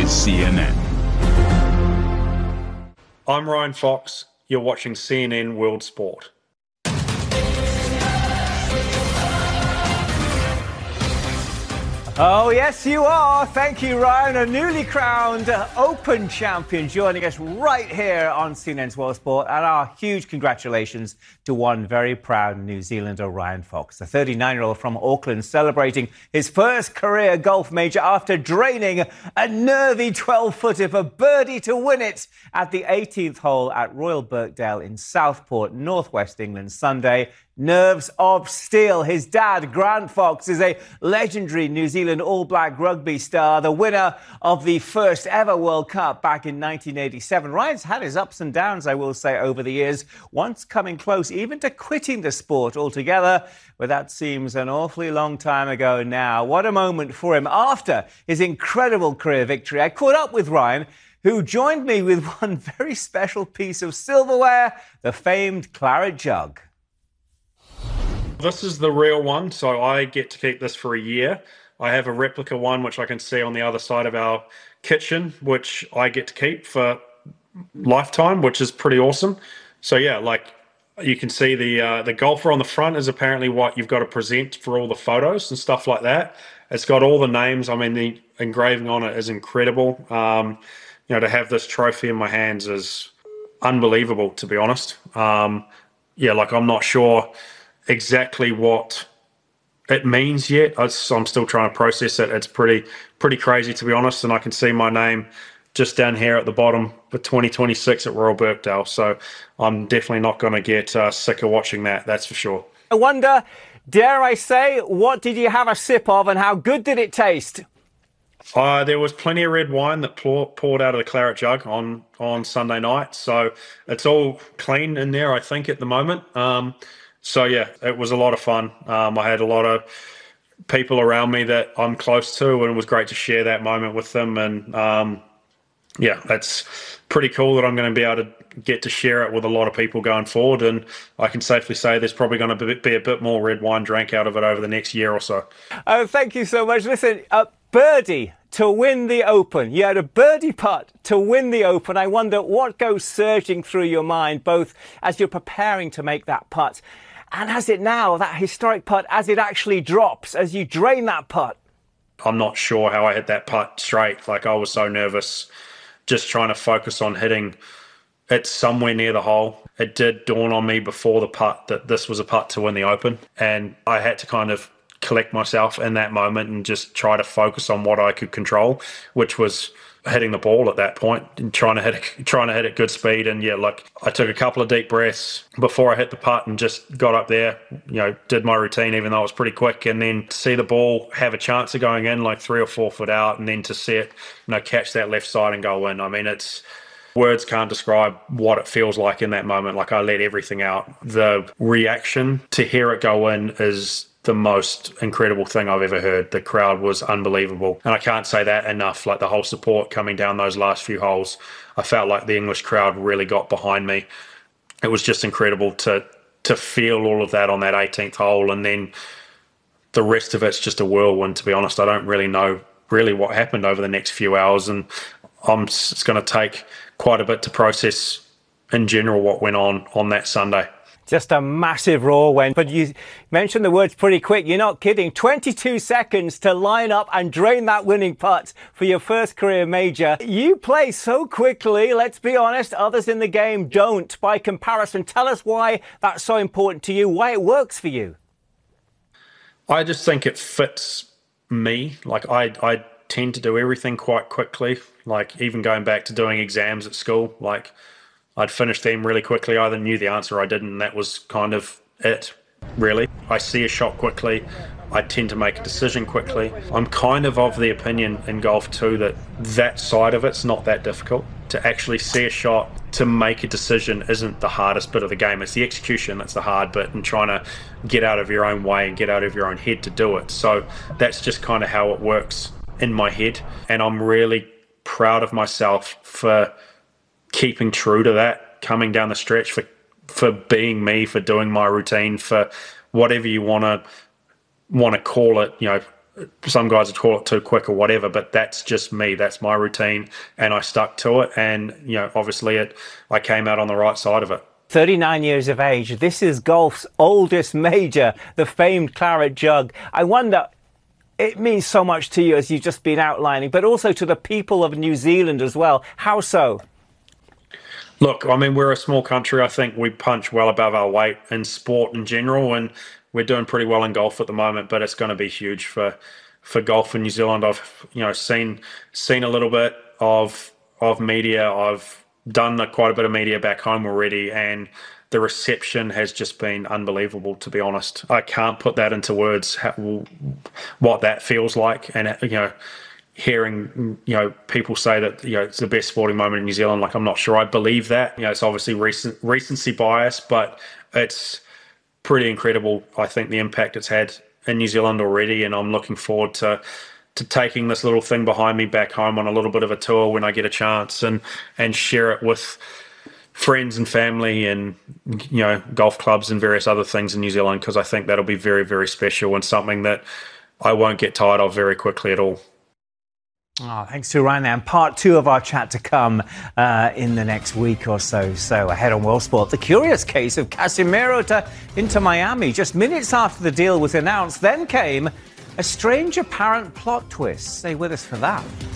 is CNN. I'm Ryan Fox. You're watching CNN World Sport. Oh, yes, you are. Thank you, Ryan. A newly crowned Open champion joining us right here on CNN's World Sport. And our huge congratulations to one very proud New Zealander, Ryan Fox, the 39-year-old from Auckland, celebrating his first career golf major after draining a nervy 12-footer for birdie to win it at the 18th hole at Royal Birkdale in Southport, northwest England, Sunday. Nerves of steel. His dad, Grant Fox, is a legendary New Zealand All Black rugby star, the winner of the first ever World Cup back in 1987. Ryan's had his ups and downs, I will say, over the years, once coming close even to quitting the sport altogether, but that seems an awfully long time ago now. What a moment for him after his incredible career victory. I caught up with Ryan, who joined me with one very special piece of silverware, the famed claret jug. This is the real one, so I get to keep this for a year. I have a replica one, which I can see on the other side of our kitchen, which I get to keep for lifetime, which is pretty awesome. So yeah, like you can see the golfer on the front is apparently what you've got to present for all the photos and stuff like that. It's got all the names. I mean, the engraving on it is incredible. You know, to have this trophy in my hands is unbelievable, to be honest. Yeah, like I'm not sure exactly what it means yet. I'm still trying to process it. It's pretty crazy, to be honest. And I can see my name just down here at the bottom for 2026 at Royal Birkdale. So I'm definitely not going to get sick of watching that. That's for sure. I wonder, dare I say, what did you have a sip of and how good did it taste? There was plenty of red wine that poured out of the claret jug on Sunday night. So it's all clean in there, I think, at the moment. So yeah, it was a lot of fun. I had a lot of people around me that I'm close to, and it was great to share that moment with them. And yeah, that's pretty cool that I'm going to be able to get to share it with a lot of people going forward. And I can safely say there's probably going to be a bit more red wine drank out of it over the next year or so. Oh, thank you so much. Listen, birdie to win the Open. You had a birdie putt to win the Open. I wonder what goes surging through your mind, both as you're preparing to make that putt and as it now, that historic putt, as it actually drops, as you drain that putt. I'm not sure how I hit that putt straight. Like, I was so nervous, just trying to focus on hitting it somewhere near the hole. It did dawn on me before the putt that this was a putt to win the Open. And I had to kind of collect myself in that moment and just try to focus on what I could control, which was hitting the ball at that point and trying to hit it at good speed. And yeah, like I took a couple of deep breaths before I hit the putt and just got up there, you know, did my routine, even though it was pretty quick. And then to see the ball have a chance of going in like 3 or 4 foot out, and then to see it, you know, catch that left side and go in. I mean, words can't describe what it feels like in that moment. Like, I let everything out. The reaction to hear it go in is the most incredible thing I've ever heard. The crowd was unbelievable. And I can't say that enough. Like, the whole support coming down those last few holes, I felt like the English crowd really got behind me. It was just incredible to feel all of that on that 18th hole. And then the rest of it's just a whirlwind, to be honest. I don't really know what happened over the next few hours. And it's going to take quite a bit to process in general what went on that Sunday. Just a massive whirlwind. But you mentioned the words pretty quick. You're not kidding. 22 seconds to line up and drain that winning putt for your first career major. You play so quickly, let's be honest. Others in the game don't, by comparison. Tell us why that's so important to you, why it works for you. I just think it fits me. Like, I tend to do everything quite quickly. Like, even going back to doing exams at school, like, I'd finish them really quickly. I either knew the answer or I didn't, and that was kind of it, really. I see a shot quickly. I tend to make a decision quickly. I'm kind of the opinion in golf too that side of it's not that difficult. To actually see a shot, to make a decision isn't the hardest bit of the game. It's the execution that's the hard bit, and trying to get out of your own way and get out of your own head to do it. So that's just kind of how it works in my head. And I'm really proud of myself for keeping true to that, coming down the stretch, for being me, for doing my routine, for whatever you want to call it, you know, some guys would call it too quick or whatever, but that's just me. That's my routine, and I stuck to it. And obviously, I came out on the right side of it. 39 years of age. This is golf's oldest major, the famed Claret Jug. I wonder, it means so much to you, as you've just been outlining, but also to the people of New Zealand as well. How so? Look, I mean, we're a small country. I think we punch well above our weight in sport in general, and we're doing pretty well in golf at the moment. But it's going to be huge for golf in New Zealand. I've seen a little bit of media. I've done quite a bit of media back home already, and the reception has just been unbelievable, to be honest. I can't put that into words, what that feels like. And hearing people say that it's the best sporting moment in New Zealand, like, I'm not sure I believe that. It's obviously recency bias, but it's pretty incredible, I think, the impact it's had in New Zealand already. And I'm looking forward to taking this little thing behind me back home on a little bit of a tour when I get a chance, and share it with friends and family and golf clubs and various other things in New Zealand, because I think that'll be very, very special and something that I won't get tired of very quickly at all. Oh, thanks to Ryan. And part 2 of our chat to come in the next week or so. So ahead on World Sport, the curious case of Casemiro to Inter Miami. Just minutes after the deal was announced, then came a strange apparent plot twist. Stay with us for that.